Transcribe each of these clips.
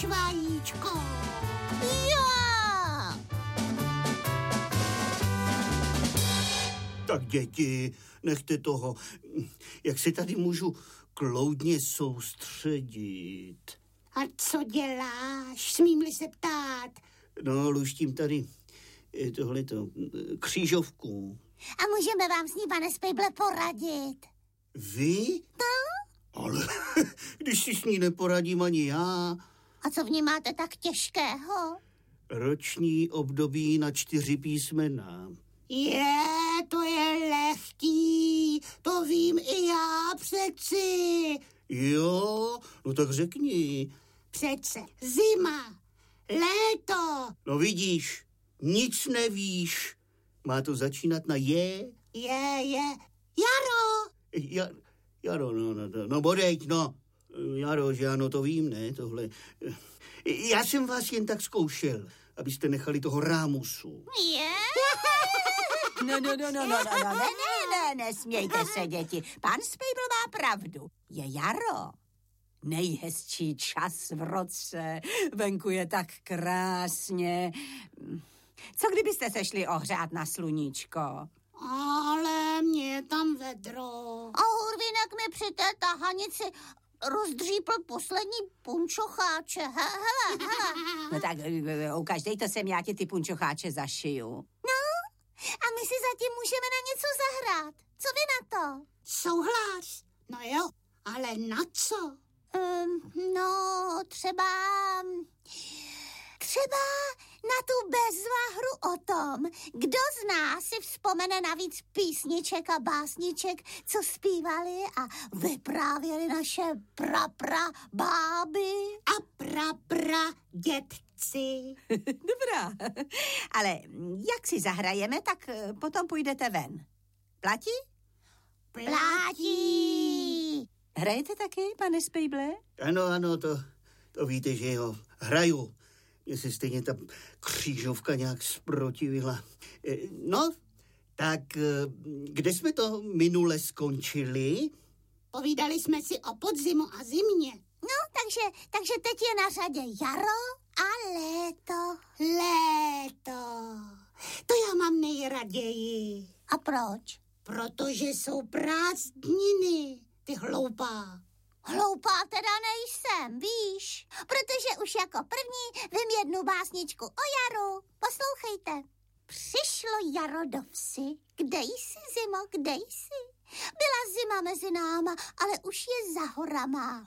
než vajíčko. Jo! Tak děti, nechte toho. Jak se tady můžu kloudně soustředit? A co děláš? Smím-li se ptát? No, luštím tady tohleto křížovku. A můžeme vám s ní, pane Spejble, poradit? Vy? No? Ale když si s ní neporadím ani já. A co v ní máte tak těžkého? Roční období na 4 písmena. To je lehký, to vím i já přeci. Jo, no tak řekni. Přece zima, léto. No vidíš, nic nevíš. Má to začínat na je? Jaro. Jaro, no bodejť, no. Jaro, že ano, to vím, ne, tohle. Já jsem vás jen tak zkoušel, abyste nechali toho rámusu. Je? No, nesmějte se, děti. Pan Spejbl má pravdu. Je jaro. Nejhezčí čas v roce. Venku je tak krásně. Co kdybyste se šli ohřát na sluníčko? Ale mě je tam vedro. A Hurvínek mi při té tahanici rozdřípl poslední punčocháče. Hele. No tak ukaždej to sem, já ti ty punčocháče zašiju. No, a my si zatím můžeme na něco zahrát. Co vy na to? Souhlas. No jo, ale na co? No, třeba na tu bezvahru o tom, kdo z nás si vzpomene na víc písniček a básniček, co zpívali a vyprávěli naše báby. A dědci. Dobrá, ale jak si zahrajeme, tak potom půjdete ven. Platí? Platí. Hrajete taky, pane Spejble? Ano, to víte, že jo, hraju. Mně se stejně ta křížovka nějak zprotivila. No, tak kde jsme to minule skončili? Povídali jsme si o podzimu a zimě. No, takže teď je na řadě jaro a léto. Léto. To já mám nejraději. A proč? Protože jsou prázdniny, ty hloupá. Hloupá teda nejsem, víš, protože už jako první vím jednu básničku o jaru. Poslouchejte. Přišlo jaro do vsi, kde jsi, zimo, kde jsi? Byla zima mezi náma, ale už je za horama.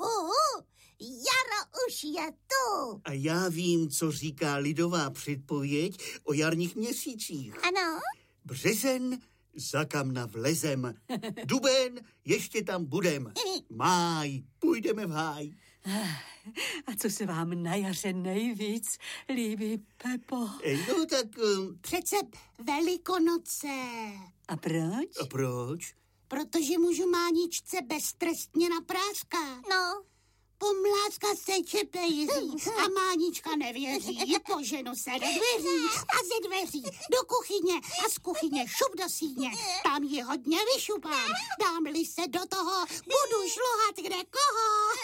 Jaro už je tu. A já vím, co říká lidová předpověď o jarních měsících. Ano? Březen, za kamna vlezem. Duben, ještě tam budem. Máj, půjdeme v háj. A co se vám na jaře nejvíc líbí, Pepo? No tak... Přece Velikonoce. A proč? A proč? Protože můžu Máničce beztrestně napráskat. No. Pomláskat se čepejří a Mánička nevěří. Poženu se do dveří a ze dveří do kuchyně a z kuchyně šup do síně. Tam ji hodně vyšupám. Dám-li se do toho, budu šlohat kde koho.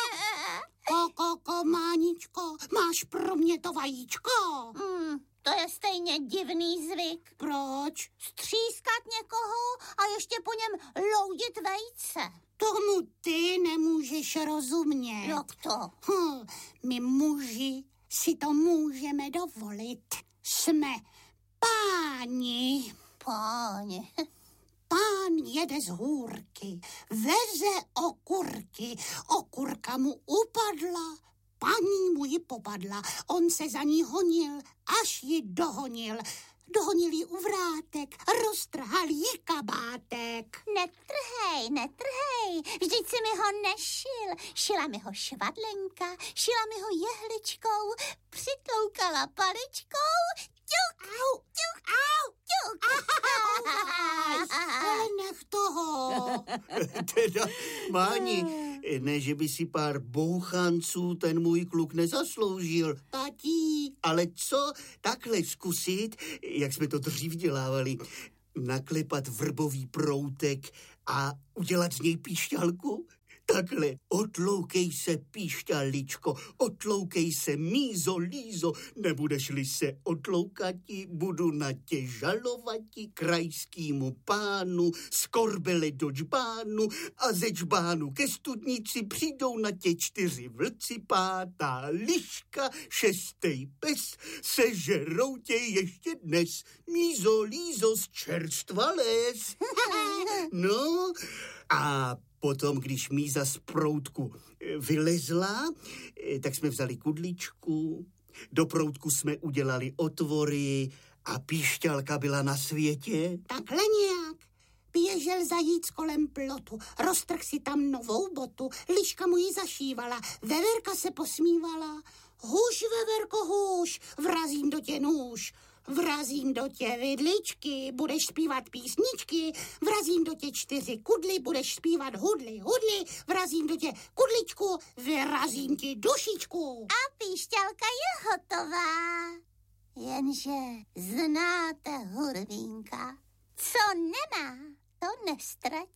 Koko, Máničko, máš pro mě to vajíčko? To je stejně divný zvyk. Proč? Střískat někoho a ještě po něm loudit vejce. Tomu ty nemůžeš rozumět. Jak to? My muži si to můžeme dovolit. Jsme páni. Páni. Pán jede z hůrky, veze okurky, okurka mu upadla, paní mu ji popadla, on se za ní honil, až ji dohonil. Dohonil jí u vrátek, roztrhal jí kabátek. Netrhej, vždyť si mi ho nešil. Šila mi ho švadlenka, šila mi ho jehličkou, přitloukala paličkou, ťuk, ťuk, ťuk. Ale nech toho. Teda, Máni, ne, že by si pár bouchanců ten můj kluk nezasloužil. Tatí. Ale co takhle zkusit, jak jsme to dřív dělávali, naklepat vrbový proutek a udělat z něj píšťalku? Takhle, otloukej se, píšťaličko, otloukej se, mízo, lízo, nebudeš-li se otloukati, budu na tě žalovati krajskýmu pánu, skorbele do džbánu a ze džbánu ke studnici přijdou na tě 4 vlci, 5. liška, 6. pes, sežerou tě ještě dnes, mízo, lízo z čerstva les. No, a potom, když míza z proutku vylezla, tak jsme vzali kudličku, do proutku jsme udělali otvory a píšťalka byla na světě. Takhle nějak. Běžel zajíc kolem plotu, roztrh si tam novou botu, liška mu ji zašívala, veverka se posmívala. Huš, veverko, huš, vrazím do tě nůž. Vrazím do tě vidličky, budeš zpívat písničky, vrazím do tě 4 kudly, budeš zpívat hudly, hudly, vrazím do tě kudličku, vyrazím ti dušičku. A píšťalka je hotová. Jenže znáte hurvínka, co nemá, to nestratí.